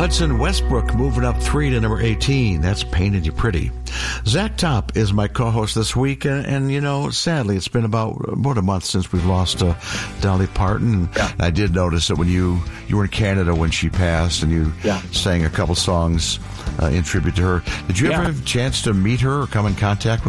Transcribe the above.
Hudson Westbrook moving up 3 to number 18. That's Painted You Pretty. Zach Top is my co-host this week, and you know, sadly, it's been about a month since we've lost Dolly Parton. Yeah. I did notice that when you were in Canada when she passed, and you Yeah. sang a couple songs in tribute to her. Did you ever have a chance to meet her or come in contact with her?